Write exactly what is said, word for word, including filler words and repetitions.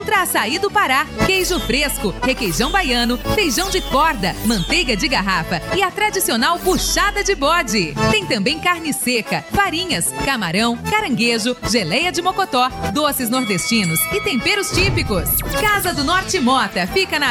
Contra açaí do Pará, queijo fresco, requeijão baiano, feijão de corda, manteiga de garrafa e a tradicional buchada de bode. Tem também carne seca, farinhas, camarão, caranguejo, geleia de mocotó, doces nordestinos e temperos típicos. Casa do Norte Mota fica na